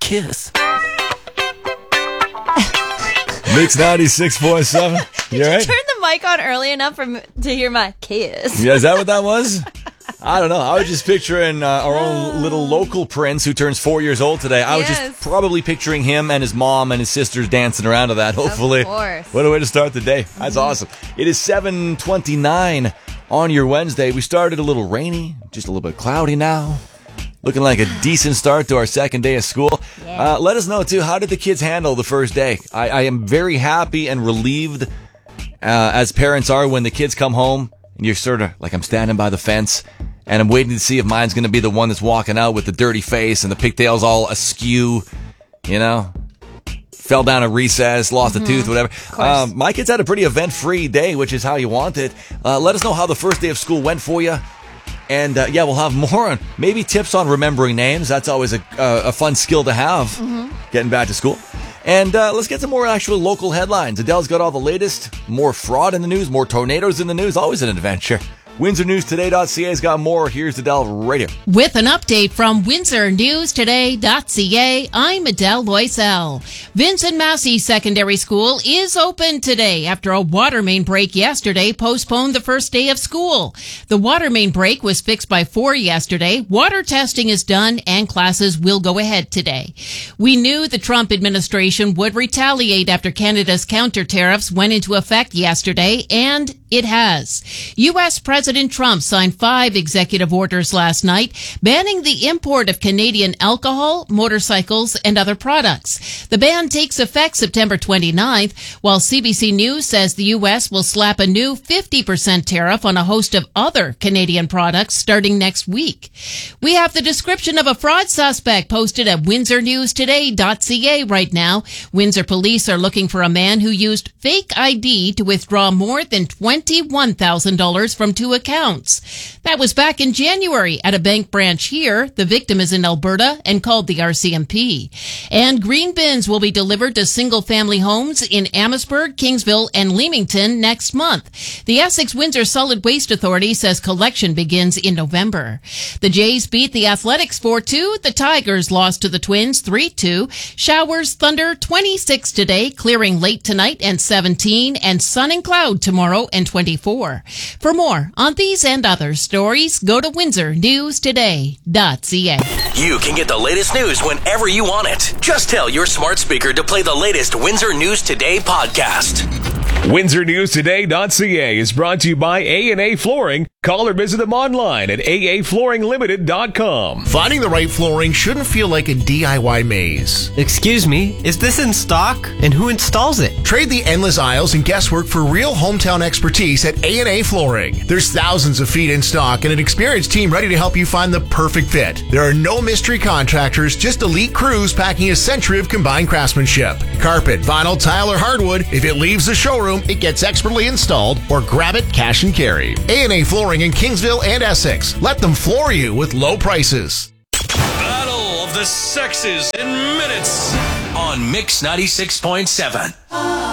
kiss. Mix 96.7. You all right? Turn the mic on early enough to hear my kiss. Yeah, is that what that was? I don't know. I was just picturing our own little local prince who turns 4 years old today. I was just probably picturing him and his mom and his sisters dancing around to that, hopefully. Of course. What a way to start the day. That's awesome. It is 7:29 on your Wednesday. We started a little rainy, just a little bit cloudy now. Looking like a decent start to our second day of school. Yeah. Let us know, too, how did the kids handle the first day? I am very happy and relieved, as parents are, when the kids come home and you're sort of like, I'm standing by the fence and I'm waiting to see if mine's going to be the one that's walking out with the dirty face and the pigtails all askew, you know? Fell down a recess, lost a tooth, whatever. My kids had a pretty event-free day, which is how you want it. Let us know how the first day of school went for you. And, we'll have more on maybe tips on remembering names. That's always a fun skill to have, getting back to school. And let's get some more actual local headlines. Adele's got all the latest. More fraud in the news, more tornadoes in the news. Always an adventure. WindsorNewsToday.ca's got more. Here's Adele right here. With an update from WindsorNewsToday.ca, I'm Adele Loisel. Vincent Massey Secondary School is open today after a water main break yesterday postponed the first day of school. The water main break was fixed by 4 yesterday. Water testing is done and classes will go ahead today. We knew the Trump administration would retaliate after Canada's counter tariffs went into effect yesterday, and it has. U.S. President Trump signed 5 executive orders last night banning the import of Canadian alcohol, motorcycles, and other products. The ban takes effect September 29th, while CBC News says the U.S. will slap a new 50% tariff on a host of other Canadian products starting next week. We have the description of a fraud suspect posted at WindsorNewsToday.ca right now. Windsor police are looking for a man who used fake ID to withdraw more than $21,000 from 2 accounts. That was back in January at a bank branch here. The victim is in Alberta and called the RCMP. And green bins will be delivered to single-family homes in Amherstburg, Kingsville, and Leamington next month. The Essex-Windsor Solid Waste Authority says collection begins in November. The Jays beat the Athletics 4-2. The Tigers lost to the Twins 3-2. Showers, thunder 26 today, clearing late tonight and 17, and sun and cloud tomorrow and 24. For more on these and other stories, go to WindsorNewsToday.ca. You can get the latest news whenever you want it. Just tell your smart speaker to play the latest Windsor News Today podcast. WindsorNewsToday.ca is brought to you by A&A Flooring. Call or visit them online at aaflooringlimited.com. Finding the right flooring shouldn't feel like a DIY maze. Excuse me, is this in stock? And who installs it? Trade the endless aisles and guesswork for real hometown expertise at A&A Flooring. There's thousands of feet in stock and an experienced team ready to help you find the perfect fit. There are no mystery contractors, just elite crews packing a century of combined craftsmanship. Carpet, vinyl, tile, or hardwood, if it leaves the showroom, it gets expertly installed, or grab it cash and carry. A&A Flooring in Kingsville and Essex. Let them floor you with low prices. Battle of the Sexes in minutes on Mix 96.7.